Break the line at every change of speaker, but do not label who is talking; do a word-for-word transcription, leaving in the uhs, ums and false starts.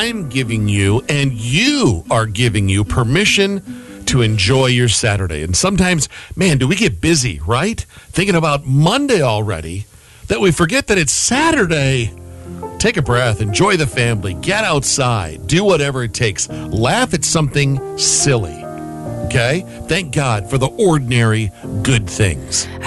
I'm giving you and you are giving you permission to enjoy your Saturday. And sometimes, man, do we get busy, right? Thinking about Monday already, that we forget that it's Saturday. Take a breath, enjoy the family, get outside, do whatever it takes. Laugh at something silly, okay? Thank God for the ordinary good things.